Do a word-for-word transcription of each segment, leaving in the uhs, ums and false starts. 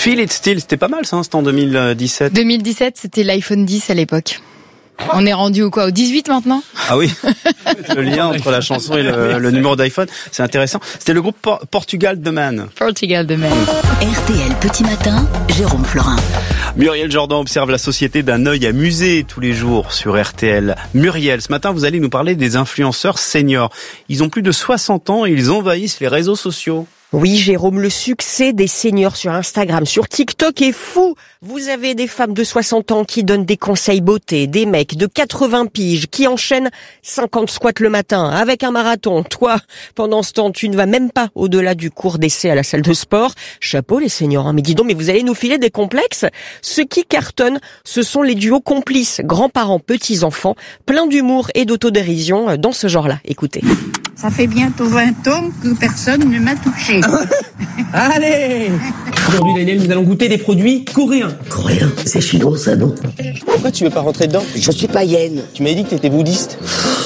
Feel It Still, c'était pas mal ça, hein, c'était en deux mille dix-sept. deux mille dix-sept, c'était l'iPhone dix à l'époque. On est rendu au quoi, au dix-huit maintenant ? Ah oui, le lien entre la chanson et le, le numéro d'iPhone, c'est intéressant. C'était le groupe Por- Portugal The Man. Portugal The Man. R T L Petit Matin, Jérôme Florin. Muriel Jordan observe la société d'un œil amusé tous les jours sur R T L. Muriel, ce matin, vous allez nous parler des influenceurs seniors. Ils ont plus de soixante ans et ils envahissent les réseaux sociaux. Oui, Jérôme, le succès des seniors sur Instagram, sur TikTok est fou. Vous avez des femmes de soixante ans qui donnent des conseils beauté, des mecs de quatre-vingts piges qui enchaînent cinquante squats le matin avec un marathon. Toi, pendant ce temps, tu ne vas même pas au-delà du cours d'essai à la salle de sport. Chapeau les seniors, hein. Mais dis donc, mais vous allez nous filer des complexes ? Ce qui cartonne, ce sont les duos complices, grands-parents, petits-enfants, plein d'humour et d'autodérision dans ce genre-là. Écoutez. Ça fait bientôt vingt ans que personne ne m'a touché. Allez! Aujourd'hui, Daniel, nous allons goûter des produits coréens. Coréen, c'est chinois ça, non? Pourquoi tu veux pas rentrer dedans? Je suis païenne. Tu m'avais dit que t'étais bouddhiste.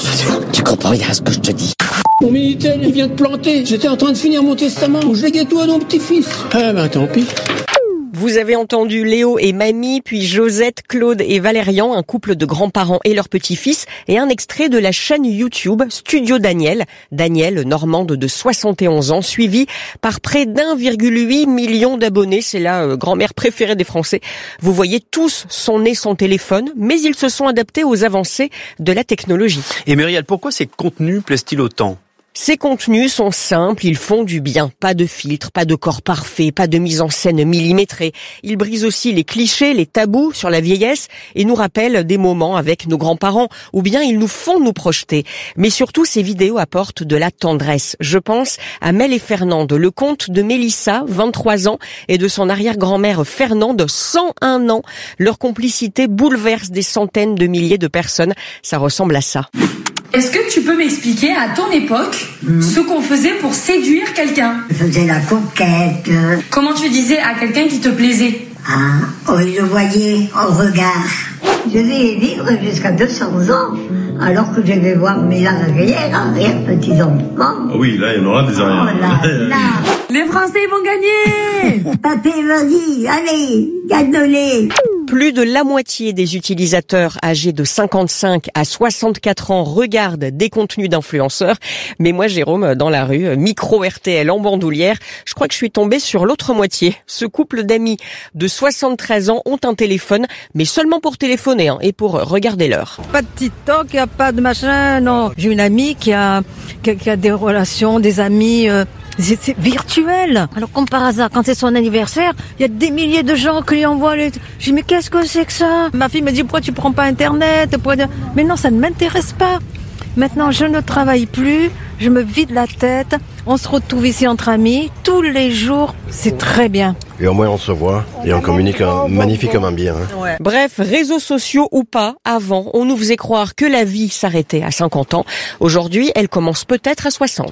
Tu comprends rien à ce que je te dis. Mon Minitel, il vient de planter. J'étais en train de finir mon testament. Je léguais tout à mon petit-fils. Ah ben tant pis. Vous avez entendu Léo et Mamie, puis Josette, Claude et Valérian, un couple de grands-parents et leur petit-fils, et un extrait de la chaîne YouTube Studio Daniel. Daniel, normande de soixante et onze ans, suivi par près d'un virgule huit million d'abonnés. C'est la euh, grand-mère préférée des Français. Vous voyez tous son nez, son téléphone, mais ils se sont adaptés aux avancées de la technologie. Et Muriel, pourquoi ces contenus plaisent-ils autant ? Ces contenus sont simples, ils font du bien. Pas de filtre, pas de corps parfait, pas de mise en scène millimétrée. Ils brisent aussi les clichés, les tabous sur la vieillesse et nous rappellent des moments avec nos grands-parents ou bien ils nous font nous projeter. Mais surtout, ces vidéos apportent de la tendresse. Je pense à Mel et Fernande, le conte de Mélissa, vingt-trois ans, et de son arrière-grand-mère Fernande, cent un ans. Leur complicité bouleverse des centaines de milliers de personnes. Ça ressemble à ça. Est-ce que tu peux m'expliquer, à ton époque, mmh. ce qu'on faisait pour séduire quelqu'un ? Je faisais la coquette. Comment tu disais à quelqu'un qui te plaisait ? Ah, oh, il le voyait en regard. Je vais vivre jusqu'à deux cents ans, alors que je vais voir mes arrières, arrière petits-enfants. Ah oui, là, il y en aura des arrières. Oh là, là. Les Français vont gagner ! Papé, vas-y, allez, gagne-les. Plus de la moitié des utilisateurs âgés de cinquante-cinq à soixante-quatre ans regardent des contenus d'influenceurs. Mais moi, Jérôme, dans la rue, micro R T L en bandoulière, je crois que je suis tombée sur l'autre moitié. Ce couple d'amis de soixante-treize ans ont un téléphone, mais seulement pour téléphoner hein, et pour regarder l'heure. Pas de TikTok, y a pas de machin, non. J'ai une amie qui a, qui a, qui a des relations, des amis... Euh C'est, c'est virtuel. Alors comme par hasard, quand c'est son anniversaire, il y a des milliers de gens qui lui envoient les... Je dis mais qu'est-ce que c'est que ça? Ma fille me dit pourquoi tu prends pas Internet? Mais non, ça ne m'intéresse pas. Maintenant, je ne travaille plus, je me vide la tête, on se retrouve ici entre amis, tous les jours, c'est très bien. Et au moins on se voit et on communique magnifiquement bien. Hein. Ouais. Bref, réseaux sociaux ou pas, avant, on nous faisait croire que la vie s'arrêtait à cinquante ans. Aujourd'hui, elle commence peut-être à soixante.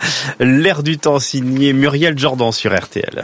L'air du temps signé Muriel Jordan sur R T L.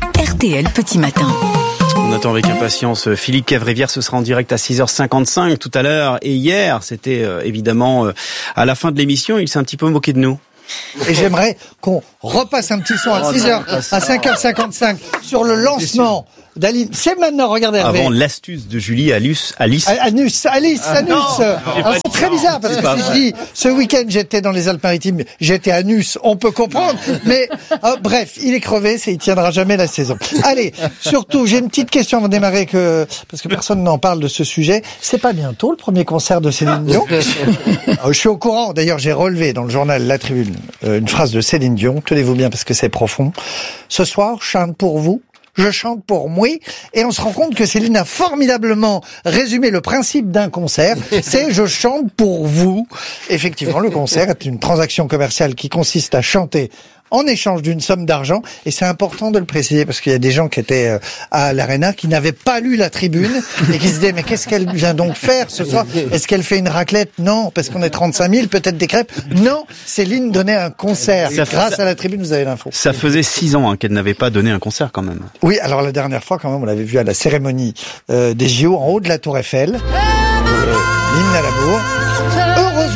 R T L Petit Matin. On attend avec impatience Philippe Cavrivière, ce sera en direct à six heures cinquante-cinq tout à l'heure. Et hier, c'était euh, évidemment euh, à la fin de l'émission, il s'est un petit peu moqué de nous. Et j'aimerais qu'on repasse un petit son à six heures, à cinq heures cinquante-cinq sur le lancement d'Aline. C'est maintenant, regardez Hervé. Avant l'astuce de Julie, Alice. Alice. Anus, Alice, ah, Anus. Alors, c'est très bizarre parce que si je dis, ce week-end j'étais dans les Alpes-Maritimes, j'étais Anus, on peut comprendre. Mais euh, bref, il est crevé, c'est, il tiendra jamais la saison. Allez, surtout, j'ai une petite question avant de démarrer que, parce que personne n'en parle de ce sujet. C'est pas bientôt le premier concert de Céline Dion? Alors, je suis au courant, d'ailleurs j'ai relevé dans le journal La Tribune euh, une phrase de Céline Dion, tenez-vous bien parce que c'est profond. Ce soir, je chante pour vous. Je chante pour moi, et on se rend compte que Céline a formidablement résumé le principe d'un concert, c'est je chante pour vous. Effectivement, le concert est une transaction commerciale qui consiste à chanter en échange d'une somme d'argent, et c'est important de le préciser parce qu'il y a des gens qui étaient à l'Arena qui n'avaient pas lu la tribune et qui se disaient mais qu'est-ce qu'elle vient donc faire ce soir? Est-ce qu'elle fait une raclette? Non, parce qu'on est trente-cinq mille, peut-être des crêpes. Non, Céline donnait un concert. Ça Grâce ça, à la tribune, vous avez l'info. Ça faisait six ans hein, qu'elle n'avait pas donné un concert quand même. Oui, alors la dernière fois quand même, on l'avait vu à la cérémonie euh, des J O en haut de la Tour Eiffel. Euh, l'hymne à l'amour. Heureusement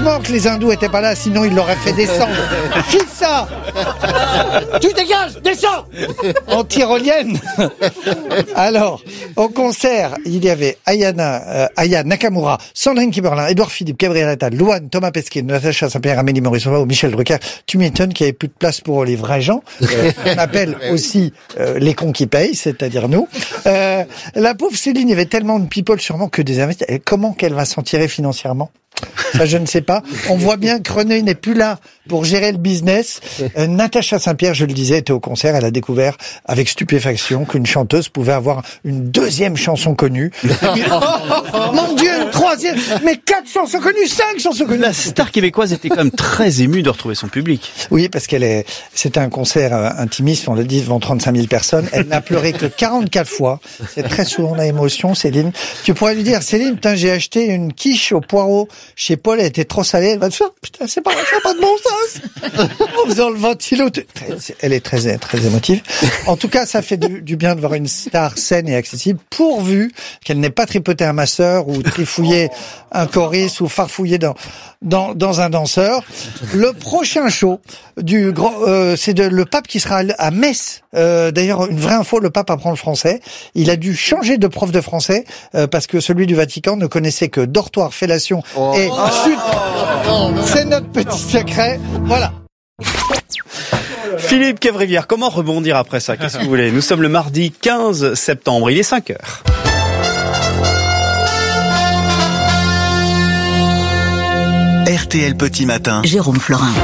Heureusement que les hindous étaient pas là, sinon ils l'auraient fait descendre. File ça. Tu dégages, descends. En tyrolienne. Alors, au concert, il y avait Ayana, euh, Aya Nakamura, Sandrine Kiberlin, Édouard Philippe, Gabriel Attal, Louane, Thomas Pesquet, Natacha Saint-Pierre, Amélie Morisova ou Michel Drucker. Tu m'étonnes qu'il n'y avait plus de place pour les vrais gens. On appelle aussi euh, les cons qui payent, c'est-à-dire nous. Euh, la pauvre Céline, il y avait tellement de people, sûrement que des investisseurs. Comment qu'elle va s'en tirer financièrement ? Ça, je ne sais pas. On voit bien que René n'est plus là pour gérer le business. Euh, Natacha Saint-Pierre, je le disais, était au concert. Elle a découvert avec stupéfaction qu'une chanteuse pouvait avoir une deuxième chanson connue. Mon Dieu, une troisième, mais quatre chansons connues, cinq chansons connues. La star québécoise était quand même très émue de retrouver son public. Oui, parce qu'elle est, c'était un concert euh, intimiste, on l'a dit, devant trente-cinq mille personnes. Elle n'a pleuré que quarante-quatre fois. C'est très souvent la émotion, Céline. Tu pourrais lui dire, Céline, putain, j'ai acheté une quiche au poireau chez Paul, elle était trop salée. Elle va te faire, putain, c'est pas, ça n'a pas de bon sens. En faisant le ventilo. Elle est très, très émotive. En tout cas, ça fait du, du bien de voir une star saine et accessible, pourvu qu'elle n'ait pas tripoté un masseur ou trifouillé un choriste ou farfouillé dans, dans, dans un danseur. Le prochain show du grand, euh, c'est de, le pape qui sera à Metz. Euh, d'ailleurs, une vraie info, le pape apprend le français. Il a dû changer de prof de français, euh, parce que celui du Vatican ne connaissait que dortoir, fellation oh. et oh. chute. Oh. C'est notre petit secret. Voilà. Philippe Cavrivière, comment rebondir après ça? Qu'est-ce que vous voulez? Nous sommes le mardi quinze septembre, il est cinq heures. R T L Petit Matin, Jérôme Florin.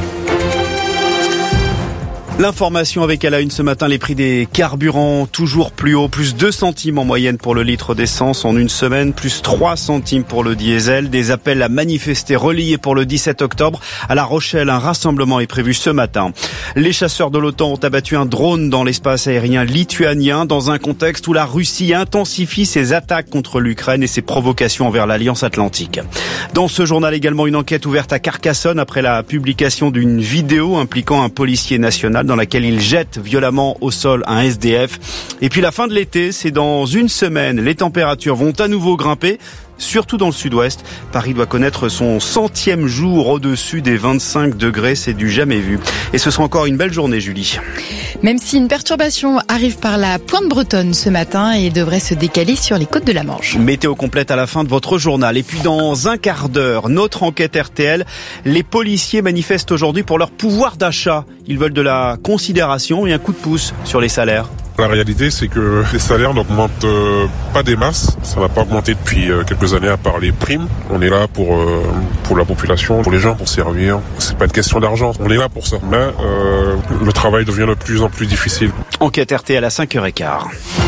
L'information avec à la une ce matin, les prix des carburants toujours plus hauts, plus deux centimes en moyenne pour le litre d'essence en une semaine, plus trois centimes pour le diesel. Des appels à manifester relayés pour le dix-sept octobre. À La Rochelle, un rassemblement est prévu ce matin. Les chasseurs de l'OTAN ont abattu un drone dans l'espace aérien lituanien dans un contexte où la Russie intensifie ses attaques contre l'Ukraine et ses provocations envers l'Alliance Atlantique. Dans ce journal également, une enquête ouverte à Carcassonne après la publication d'une vidéo impliquant un policier national dans laquelle il jette violemment au sol un S D F. Et puis la fin de l'été, c'est dans une semaine. Les températures vont à nouveau grimper, surtout dans le sud-ouest. Paris doit connaître son centième jour au-dessus des vingt-cinq degrés, c'est du jamais vu. Et ce sera encore une belle journée, Julie. Même si une perturbation arrive par la pointe bretonne ce matin et devrait se décaler sur les côtes de la Manche. Météo complète à la fin de votre journal. Et puis dans un quart d'heure, notre enquête R T L. Les policiers manifestent aujourd'hui pour leur pouvoir d'achat. Ils veulent de la considération et un coup de pouce sur les salaires. La réalité, c'est que les salaires n'augmentent euh, pas des masses. Ça n'a pas augmenté depuis euh, quelques années à part les primes. On est là pour euh, pour la population, pour les gens, pour servir. C'est pas une question d'argent. On est là pour ça. Mais euh, le travail devient de plus en plus difficile. Enquête R T L à cinq heures quinze.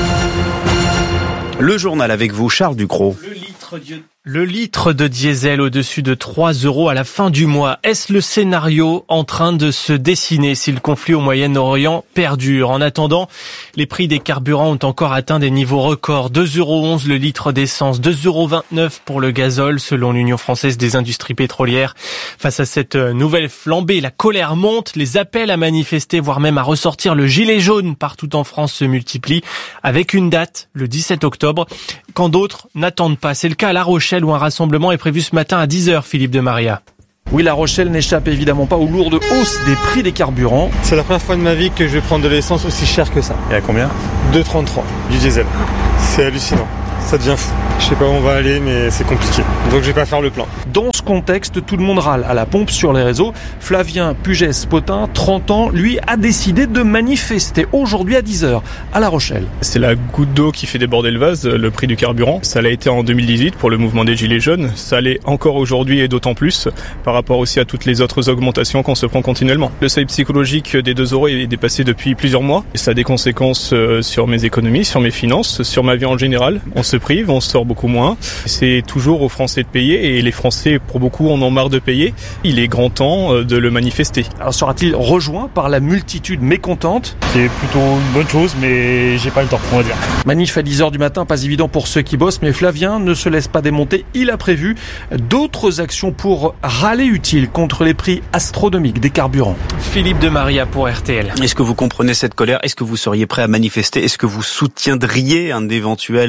Le journal avec vous, Charles Ducrot. Le litre de... Le litre de diesel au-dessus de trois euros à la fin du mois. Est-ce le scénario en train de se dessiner si le conflit au Moyen-Orient perdure? En attendant, les prix des carburants ont encore atteint des niveaux records. deux euros onze le litre d'essence, deux euros vingt-neuf pour le gazole selon l'Union française des industries pétrolières. Face à cette nouvelle flambée, la colère monte, les appels à manifester, voire même à ressortir le gilet jaune partout en France se multiplient avec une date, le dix-sept octobre, quand d'autres n'attendent pas. C'est le cas à La Rochelle où un rassemblement est prévu ce matin à dix heures, Philippe de Maria. Oui, La Rochelle n'échappe évidemment pas aux lourdes hausses des prix des carburants. C'est la première fois de ma vie que je vais prendre de l'essence aussi chère que ça. Et à combien? deux virgule trente-trois du diesel. C'est hallucinant. Ça devient fou. Je sais pas où on va aller, mais c'est compliqué. Donc je vais pas faire le plein. Dans ce contexte, tout le monde râle à la pompe sur les réseaux. Flavien Pugès-Potin, trente ans, lui a décidé de manifester aujourd'hui à dix heures à La Rochelle. C'est la goutte d'eau qui fait déborder le vase, le prix du carburant. Ça l'a été en deux mille dix-huit pour le mouvement des Gilets jaunes. Ça l'est encore aujourd'hui et d'autant plus par rapport aussi à toutes les autres augmentations qu'on se prend continuellement. Le seuil psychologique des deux euros est dépassé depuis plusieurs mois. Et ça a des conséquences sur mes économies, sur mes finances, sur ma vie en général. On se prive, on sort beaucoup moins. C'est toujours aux Français de payer et les Français, pour beaucoup, en ont marre de payer. Il est grand temps de le manifester. Alors sera-t-il rejoint par la multitude mécontente? C'est plutôt une bonne chose, mais j'ai pas le temps, on va dire. Manif à dix heures du matin, pas évident pour ceux qui bossent, mais Flavien ne se laisse pas démonter. Il a prévu d'autres actions pour râler utile contre les prix astronomiques des carburants. Philippe de Maria pour R T L. Est-ce que vous comprenez cette colère? Est-ce que vous seriez prêt à manifester? Est-ce que vous soutiendriez un éventuel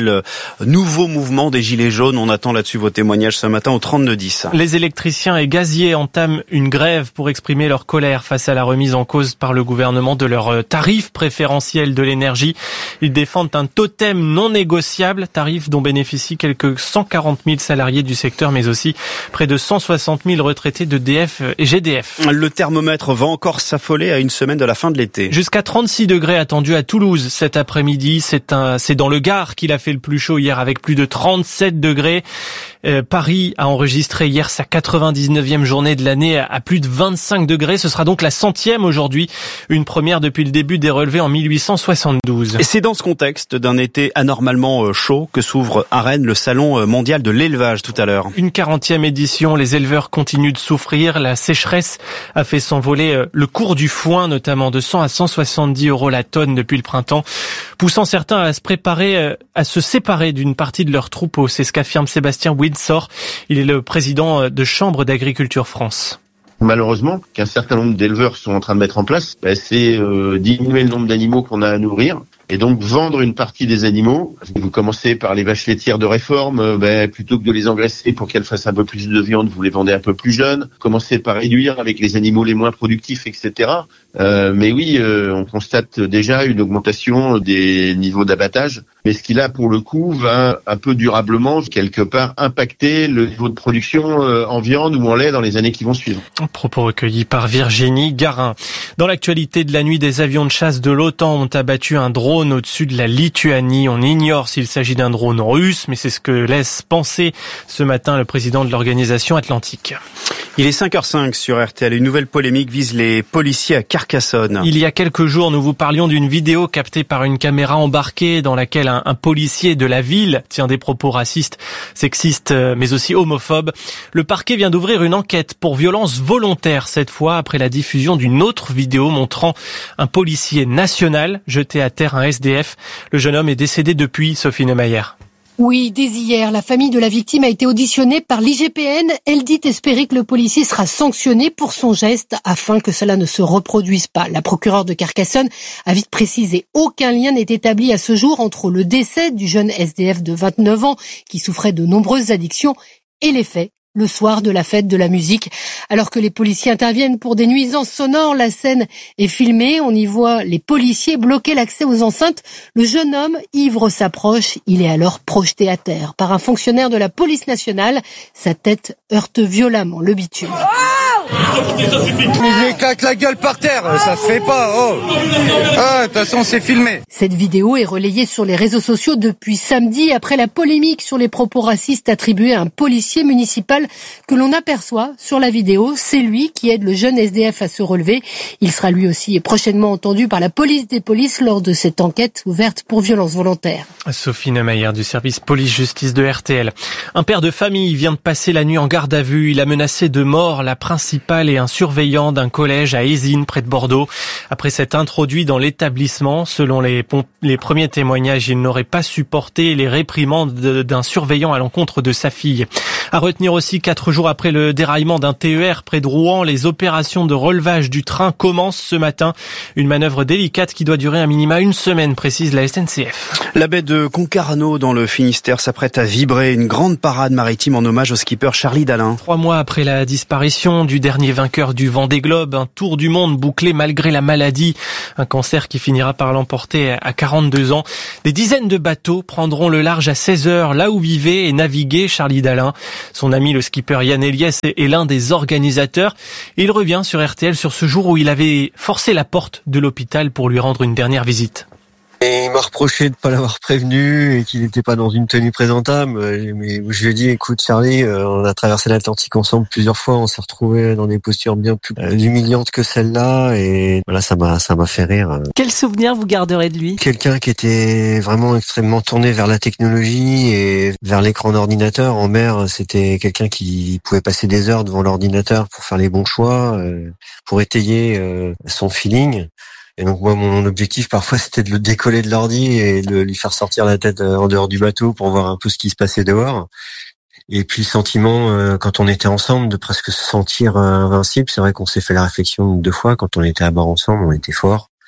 nouveau mouvement des Gilets jaunes. On attend là-dessus vos témoignages ce matin au trente-deux dix. Les électriciens et gaziers entament une grève pour exprimer leur colère face à la remise en cause par le gouvernement de leur tarif préférentiel de l'énergie. Ils défendent un totem non négociable, tarif dont bénéficient quelques cent quarante mille salariés du secteur, mais aussi près de cent soixante mille retraités de D F et G D F. Le thermomètre va encore s'affoler à une semaine de la fin de l'été. Jusqu'à trente-six degrés attendus à Toulouse cet après-midi. C'est un, c'est dans le Gard qu'il a fait le plus chaud hier avec plus de trente-sept degrés. Euh, Paris a enregistré hier sa quatre-vingt-dix-neuvième journée de l'année à plus de vingt-cinq degrés. Ce sera donc la centième aujourd'hui, une première depuis le début des relevés en mille huit cent soixante-douze. Et c'est dans ce contexte d'un été anormalement chaud que s'ouvre à Rennes le salon mondial de l'élevage tout à l'heure. Une quarantième édition, les éleveurs continuent de souffrir. La sécheresse a fait s'envoler le cours du foin, notamment de cent à cent soixante-dix euros la tonne depuis le printemps, poussant certains à se préparer, à se séparer d'une partie de leur troupeau. C'est ce qu'affirme Sébastien Windsor. Il est le président de Chambre d'Agriculture France. Malheureusement, qu'un certain nombre d'éleveurs sont en train de mettre en place, ben c'est euh, diminuer le nombre d'animaux qu'on a à nourrir et donc vendre une partie des animaux. Vous commencez par les vaches laitières de réforme, ben, plutôt que de les engraisser pour qu'elles fassent un peu plus de viande, vous les vendez un peu plus jeunes. Commencez par réduire avec les animaux les moins productifs, et cetera. Euh, mais oui, euh, on constate déjà une augmentation des niveaux d'abattage, mais ce qui là, pour le coup, va un peu durablement, quelque part, impacter le niveau de production euh, en viande ou en lait dans les années qui vont suivre. Propos recueillis par Virginie Garin. Dans l'actualité de la nuit, des avions de chasse de l'OTAN ont abattu un drone au-dessus de la Lituanie. On ignore s'il s'agit d'un drone russe, mais c'est ce que laisse penser ce matin le président de l'Organisation Atlantique. Il est cinq heures cinq sur R T L. Une nouvelle polémique vise les policiers à Carcassonne. Il y a quelques jours, nous vous parlions d'une vidéo captée par une caméra embarquée dans laquelle un, un policier de la ville tient des propos racistes, sexistes, mais aussi homophobes. Le parquet vient d'ouvrir une enquête pour violence volontaire, cette fois après la diffusion d'une autre vidéo montrant un policier national jeter à terre un S D F. Le jeune homme est décédé depuis, Sophie Neumayer. Oui, dès hier, la famille de la victime a été auditionnée par l'I G P N. Elle dit espérer que le policier sera sanctionné pour son geste afin que cela ne se reproduise pas. La procureure de Carcassonne a vite précisé, aucun lien n'est établi à ce jour entre le décès du jeune S D F de vingt-neuf ans qui souffrait de nombreuses addictions et les faits le soir de la fête de la musique. Alors que les policiers interviennent pour des nuisances sonores, la scène est filmée. On y voit les policiers bloquer l'accès aux enceintes. Le jeune homme, ivre, s'approche. Il est alors projeté à terre par un fonctionnaire de la police nationale. Sa tête heurte violemment le bitume. Il lui éclate la gueule par terre, ça se fait pas, oh. Ah, de toute façon, c'est filmé. Cette vidéo est relayée sur les réseaux sociaux depuis samedi après la polémique sur les propos racistes attribués à un policier municipal que l'on aperçoit sur la vidéo. C'est lui qui aide le jeune S D F à se relever. Il sera lui aussi prochainement entendu par la police des polices lors de cette enquête ouverte pour violence volontaire. Sophie Neumayer du service police-justice de R T L. Un père de famille vient de passer la nuit en garde à vue. Il a menacé de mort la principale et un surveillant d'un collège à Ézines, près de Bordeaux. Après s'être introduit dans l'établissement, selon les, les premiers témoignages, il n'aurait pas supporté les réprimandes d'un surveillant à l'encontre de sa fille. À retenir aussi, quatre jours après le déraillement d'un T E R près de Rouen, les opérations de relevage du train commencent ce matin. Une manœuvre délicate qui doit durer un minima une semaine, précise la S N C F. La baie de Concarneau dans le Finistère s'apprête à vibrer. Une grande parade maritime en hommage au skipper Charlie Dalin. Trois mois après la disparition du dernier vainqueur du Vendée Globe, un tour du monde bouclé malgré la maladie, un cancer qui finira par l'emporter à quarante-deux ans. Des dizaines de bateaux prendront le large à seize heures, là où vivait et naviguait Charlie Dalin. Son ami le skipper Yann Eliès est l'un des organisateurs. Et il revient sur R T L sur ce jour où il avait forcé la porte de l'hôpital pour lui rendre une dernière visite. Et il m'a reproché de pas l'avoir prévenu et qu'il n'était pas dans une tenue présentable. Mais je lui ai dit, écoute Charlie, on a traversé l'Atlantique ensemble plusieurs fois, on s'est retrouvés dans des postures bien plus humiliantes que celle-là et voilà, ça m'a ça m'a fait rire. Quel souvenir vous garderez de lui ? Quelqu'un qui était vraiment extrêmement tourné vers la technologie et vers l'écran d'ordinateur. En mer, c'était quelqu'un qui pouvait passer des heures devant l'ordinateur pour faire les bons choix, pour étayer son feeling. Et donc moi, mon objectif parfois, c'était de le décoller de l'ordi et de lui faire sortir la tête en dehors du bateau pour voir un peu ce qui se passait dehors. Et puis le sentiment, quand on était ensemble, de presque se sentir invincible. C'est vrai qu'on s'est fait la réflexion deux fois. Quand on était à bord ensemble, on était forts.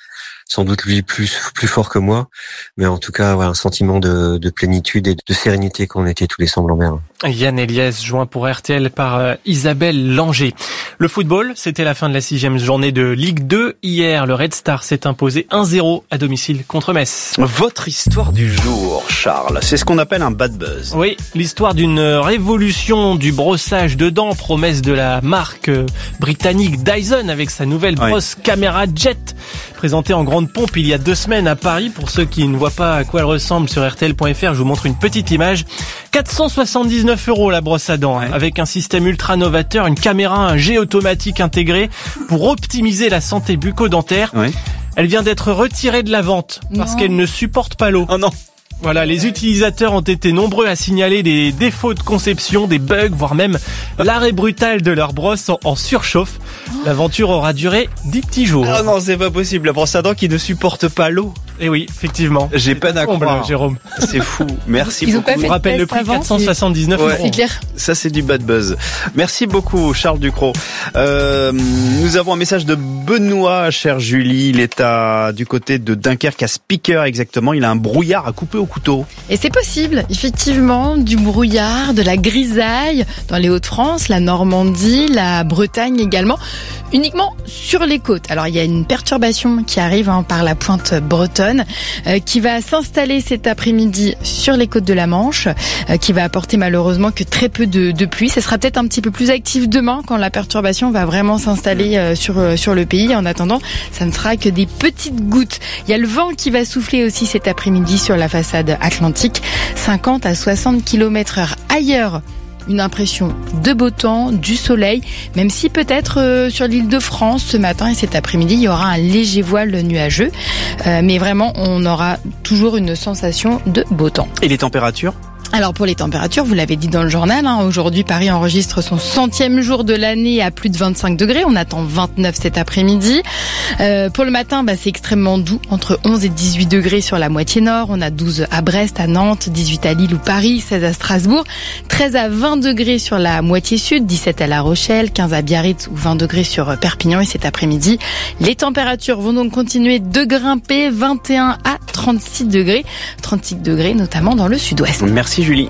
sans doute lui plus plus fort que moi, mais en tout cas voilà, un sentiment de, de plénitude et de sérénité quand on était tous les ensemble en mer. Yann Eliès, joint pour R T L par euh, Isabelle Langer. Le football, c'était la fin de la sixième journée de Ligue deux. Hier, le Red Star s'est imposé un zéro à domicile contre Metz. Votre histoire du jour, Charles, c'est ce qu'on appelle un bad buzz. Oui, l'histoire d'une révolution du brossage de dents, promesse de la marque britannique Dyson avec sa nouvelle brosse oui. Camera Jet, présentée en grande pompe il y a deux semaines à Paris. Pour ceux qui ne voient pas à quoi elle ressemble sur R T L point F R, je vous montre une petite image. quatre cent soixante-dix-neuf euros la brosse à dents, ouais. avec un système ultra novateur, une caméra, un jet automatique intégré pour optimiser la santé bucco-dentaire. Ouais. Elle vient d'être retirée de la vente parce non. qu'elle ne supporte pas l'eau. Oh non. Voilà, les utilisateurs ont été nombreux à signaler des défauts de conception, des bugs, voire même l'arrêt brutal de leur brosse en, en surchauffe. L'aventure aura duré dix petits jours. Ah non, c'est pas possible. La brosse à dents qui ne supporte pas l'eau. Eh oui, effectivement. J'ai peine à croire, Jérôme. C'est fou. Merci Ils beaucoup. Je vous rappelle le prix, quatre cent soixante-dix-neuf euros. Ouais. C'est clair. Ça, c'est du bad buzz. Merci beaucoup, Charles Ducrot. Euh, nous avons un message de Benoît, chère Julie. Il est à, du côté de Dunkerque, à Speaker exactement. Il a un brouillard à couper au couteau. Et c'est possible, effectivement, du brouillard, de la grisaille dans les Hauts-de-France, la Normandie, la Bretagne également, uniquement sur les côtes. Alors il y a une perturbation qui arrive hein, par la pointe bretonne, euh, qui va s'installer cet après-midi sur les côtes de la Manche, euh, qui va apporter malheureusement que très peu de, de pluie. Ça sera peut-être un petit peu plus actif demain quand la perturbation va vraiment s'installer euh, sur, euh, sur le pays. En attendant, ça ne sera que des petites gouttes. Il y a le vent qui va souffler aussi cet après-midi sur la façade atlantique, cinquante à soixante kilomètres heure. Ailleurs, une impression de beau temps, du soleil, même si peut-être euh, sur l'île de France ce matin et cet après-midi, il y aura un léger voile nuageux. Euh, mais vraiment, on aura toujours une sensation de beau temps. Et les températures ? Alors pour les températures, vous l'avez dit dans le journal, hein, aujourd'hui Paris enregistre son centième jour de l'année à plus de vingt-cinq degrés. On attend vingt-neuf cet après-midi. Euh, pour le matin, bah, c'est extrêmement doux, entre onze et dix-huit degrés sur la moitié nord. On a douze à Brest, à Nantes, dix-huit à Lille ou Paris, seize à Strasbourg, treize à vingt degrés sur la moitié sud, dix-sept à La Rochelle, quinze à Biarritz ou vingt degrés sur Perpignan. Et cet après-midi, les températures vont donc continuer de grimper, vingt et un à trente-six degrés, trente-six degrés notamment dans le sud-ouest. Merci Julie.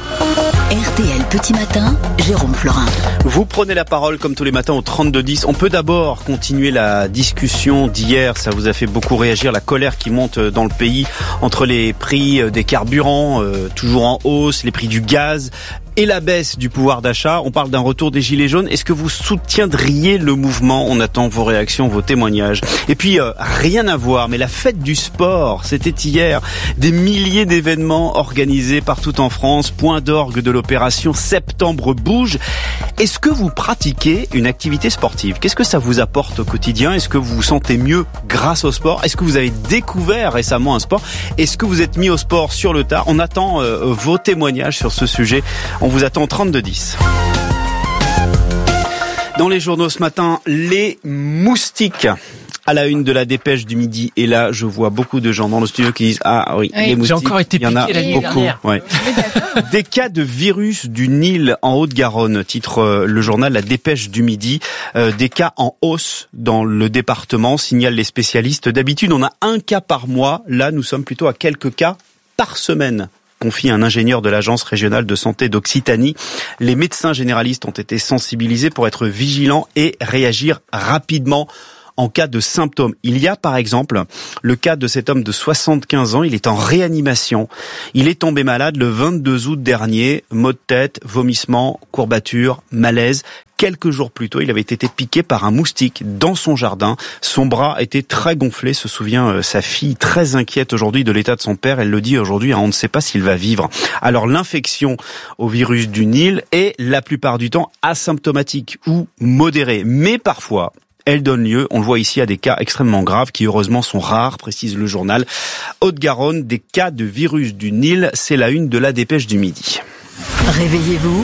R T L Petit Matin, Jérôme Florin. Vous prenez la parole comme tous les matins au trente-deux dix. On peut d'abord continuer la discussion d'hier. Ça vous a fait beaucoup réagir, la colère qui monte dans le pays entre les prix des carburants, euh, toujours en hausse, les prix du gaz et la baisse du pouvoir d'achat. On parle d'un retour des gilets jaunes. Est-ce que vous soutiendriez le mouvement ? On attend vos réactions, vos témoignages. Et puis, euh, rien à voir, mais la fête du sport, c'était hier. Des milliers d'événements organisés partout en France. Point d'orgue de l'opération Septembre Bouge. Est-ce que vous pratiquez une activité sportive ? Qu'est-ce que ça vous apporte au quotidien ? Est-ce que vous vous sentez mieux grâce au sport ? Est-ce que vous avez découvert récemment un sport ? Est-ce que vous êtes mis au sport sur le tard ? On attend euh, vos témoignages sur ce sujet. On vous attend au trente-deux dix. Dans les journaux ce matin, les moustiques. À la une de la Dépêche du Midi. Et là, je vois beaucoup de gens dans le studio qui disent « Ah oui, oui les moustiques, j'ai encore été il y en a piqué beaucoup. » Ouais. Des cas de virus du Nil en Haute-Garonne, titre euh, le journal La Dépêche du Midi. Euh, des cas en hausse dans le département, signalent les spécialistes. D'habitude, on a un cas par mois. Là, nous sommes plutôt à quelques cas par semaine, confie un ingénieur de l'Agence régionale de santé d'Occitanie. Les médecins généralistes ont été sensibilisés pour être vigilants et réagir rapidement en cas de symptômes. Il y a par exemple le cas de cet homme de soixante-quinze ans, il est en réanimation. Il est tombé malade le vingt-deux août dernier, maux de tête, vomissements, courbatures, malaise. Quelques jours plus tôt, il avait été piqué par un moustique dans son jardin. Son bras était très gonflé, se souvient euh, sa fille, très inquiète aujourd'hui de l'état de son père. Elle le dit aujourd'hui, hein, on ne sait pas s'il va vivre. Alors l'infection au virus du Nil est la plupart du temps asymptomatique ou modérée, mais parfois elle donne lieu, on le voit ici, à des cas extrêmement graves qui heureusement sont rares, précise le journal. Haute-Garonne, des cas de virus du Nil, c'est la une de la Dépêche du Midi. Réveillez-vous.